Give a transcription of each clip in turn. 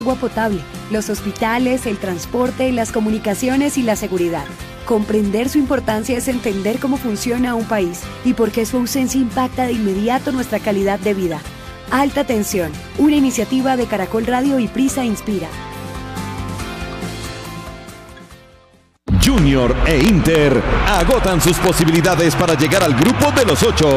Agua potable, los hospitales, el transporte, las comunicaciones y la seguridad. Comprender su importancia es entender cómo funciona un país y por qué su ausencia impacta de inmediato nuestra calidad de vida. Alta Tensión, una iniciativa de Caracol Radio y Prisa Inspira. Junior e Inter agotan sus posibilidades para llegar al grupo de los 8.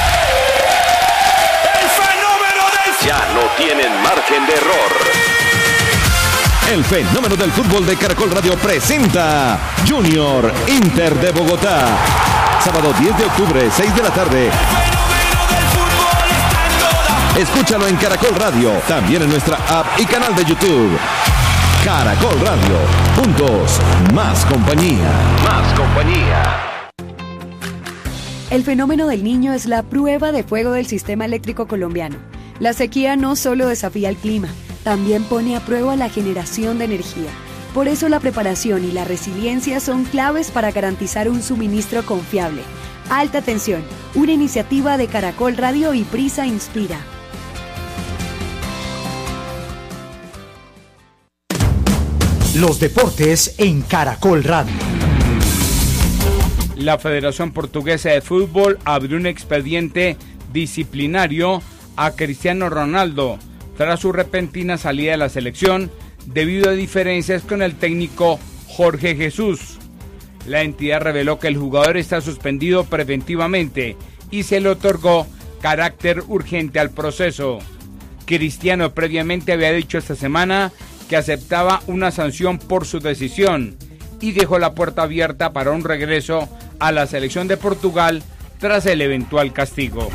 ¡El fenómeno del... Ya no tienen margen de error! El fenómeno del fútbol de Caracol Radio presenta Junior Inter de Bogotá. Sábado 10 de octubre, 6 de la tarde. El fenómeno del fútbol está en toda. Escúchalo en Caracol Radio, también en nuestra app y canal de YouTube. Caracol Radio, juntos, más compañía. Más compañía. El fenómeno del Niño es la prueba de fuego del sistema eléctrico colombiano. La sequía no solo desafía el clima, también pone a prueba la generación de energía. Por eso la preparación y la resiliencia son claves para garantizar un suministro confiable. Alta Tensión, una iniciativa de Caracol Radio y Prisa Inspira. Los deportes en Caracol Radio. La Federación Portuguesa de Fútbol abrió un expediente disciplinario a Cristiano Ronaldo tras su repentina salida de la selección debido a diferencias con el técnico Jorge Jesús. La entidad reveló que el jugador está suspendido preventivamente y se le otorgó carácter urgente al proceso. Cristiano previamente había dicho esta semana que aceptaba una sanción por su decisión y dejó la puerta abierta para un regreso a la selección de Portugal tras el eventual castigo.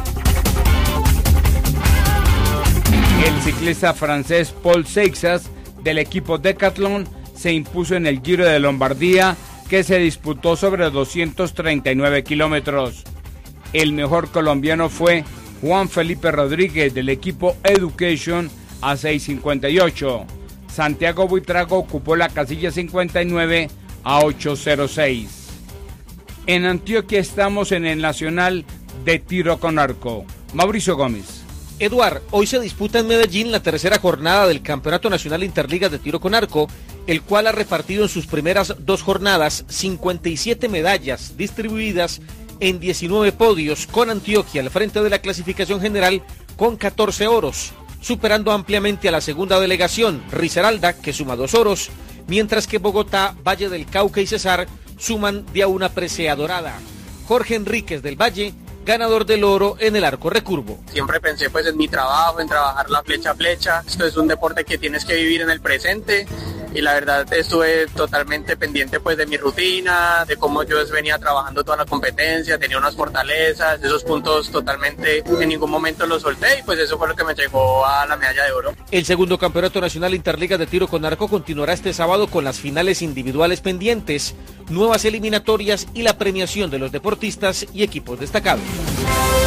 El ciclista francés Paul Seixas del equipo Decathlon se impuso en el Giro de Lombardía, que se disputó sobre 239 kilómetros. El mejor colombiano fue Juan Felipe Rodríguez del equipo Education a 6:58. Santiago Buitrago ocupó la casilla 59 a 8:06. En Antioquia estamos en el Nacional de Tiro con Arco. Mauricio Gómez. Eduard, hoy se disputa en Medellín la tercera jornada del Campeonato Nacional Interligas de Tiro con Arco, el cual ha repartido en sus primeras 2 jornadas 57 medallas distribuidas en 19 podios, con Antioquia al frente de la clasificación general con 14 oros, superando ampliamente a la segunda delegación, Risaralda, que suma 2 oros, mientras que Bogotá, Valle del Cauca y Cesar suman de a una presea dorada. Jorge Enríquez del Valle, ganador del oro en el arco recurvo. Siempre pensé pues en mi trabajo, en trabajar la flecha a flecha. Esto es un deporte que tienes que vivir en el presente y la verdad estuve totalmente pendiente pues de mi rutina, de cómo yo venía trabajando toda la competencia, tenía unas fortalezas, esos puntos totalmente en ningún momento los solté y pues eso fue lo que me llegó a la medalla de oro. El segundo Campeonato Nacional Interligas de Tiro con Arco continuará este sábado con las finales individuales pendientes, nuevas eliminatorias y la premiación de los deportistas y equipos destacados.